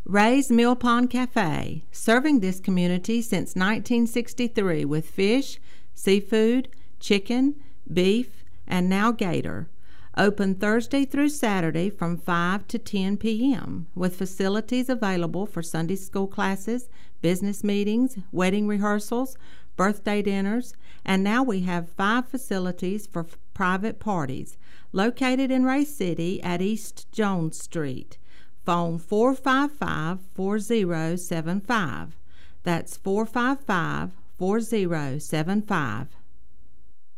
Ray's Mill Pond Cafe, serving this community since 1963 with fish, seafood, chicken, beef, and now gator. Open Thursday through Saturday from 5 to 10 p.m. with facilities available for Sunday school classes, business meetings, wedding rehearsals, birthday dinners, and now we have 5 facilities for private parties located in Ray City at East Jones Street. Phone 455-4075. That's 455-4075.